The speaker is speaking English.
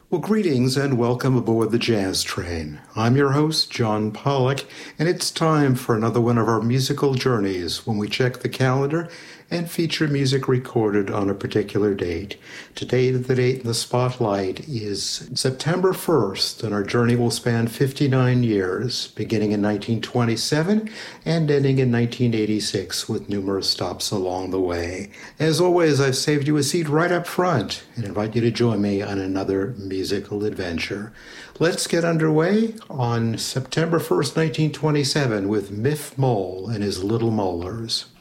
Well, greetings and welcome aboard the Jazz Train. I'm your host, John Pollock, and it's time for another one of our musical journeys when we check the calendar and feature music recorded on a particular date. Today, the date in the spotlight is September 1st, and our journey will span 59 years, beginning in 1927 and ending in 1986 with numerous stops along the way. As always, I've saved you a seat right up front and invite you to join me on another musical adventure. Let's get underway on September 1st, 1927 with Miff Mole and his Little Molars.